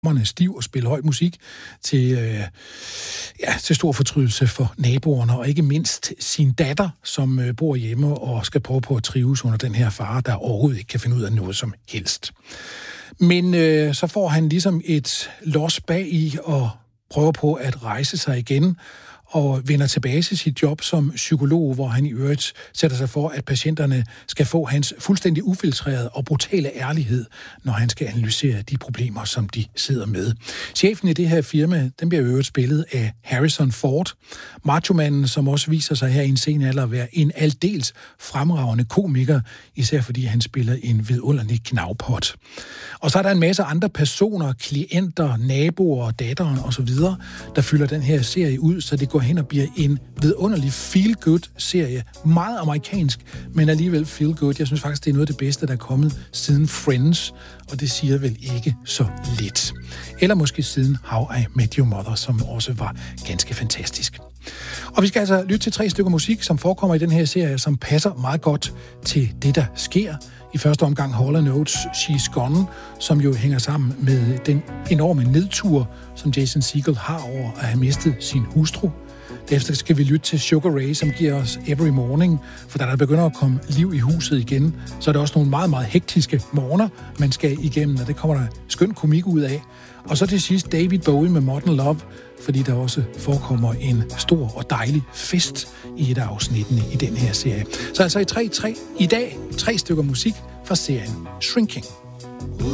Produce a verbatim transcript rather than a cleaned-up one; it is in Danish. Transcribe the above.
stiv og spille høj musik til, øh, ja, til stor fortrydelse for naboerne, og ikke mindst sin datter, som øh, bor hjemme og skal prøve på at trives under den her far, der overhovedet ikke kan finde ud af noget som helst. Men øh, så får han ligesom et los bag i og prøver på at rejse sig igen, og vender tilbage til sit job som psykolog, hvor han i øvrigt sætter sig for, at patienterne skal få hans fuldstændig ufiltrerede og brutale ærlighed, når han skal analysere de problemer, som de sidder med. Chefen i det her firma, den bliver i øvrigt spillet af Harrison Ford, machomanden, som også viser sig her i en sen alder at være en aldeles fremragende komiker, især fordi han spiller en vidunderlig knavpot. Og så er der en masse andre personer, klienter, naboer, datteren osv., der fylder den her serie ud, så det går hen og bliver en vidunderlig feel-good-serie. Meget amerikansk, men alligevel feel-good. Jeg synes faktisk, det er noget af det bedste, der er kommet siden Friends, og det siger vel ikke så lidt. Eller måske siden How I Met Your Mother, som også var ganske fantastisk. Og vi skal altså lytte til tre stykker musik, som forekommer i den her serie, som passer meget godt til det, der sker. I første omgang Hall and Oates She's Gone, som jo hænger sammen med den enorme nedtur, som Jason Segel har over at have mistet sin hustru. Derefter skal vi lytte til Sugar Ray, som giver os Every Morning, for da der begynder at komme liv i huset igen, så er der også nogle meget, meget hektiske morgener, man skal igennem, og det kommer der skøn komik ud af. Og så til sidst David Bowie med Modern Love, fordi der også forekommer en stor og dejlig fest i et af afsnittene i den her serie. Så altså i tre tre i dag tre stykker musik fra serien Shrinking.